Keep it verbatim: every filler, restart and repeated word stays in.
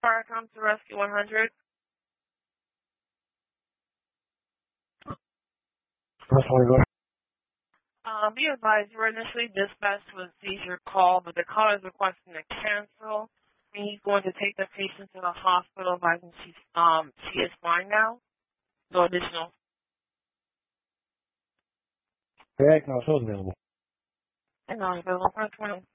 Fire comes to rescue one hundred. Um, be advised, you were initially dispatched to a seizure call, but the caller is requesting to cancel. And he's going to take the patient to the hospital, advising she's, um, she is fine now. No additional. Correct, no, so available. And non-available for twenty.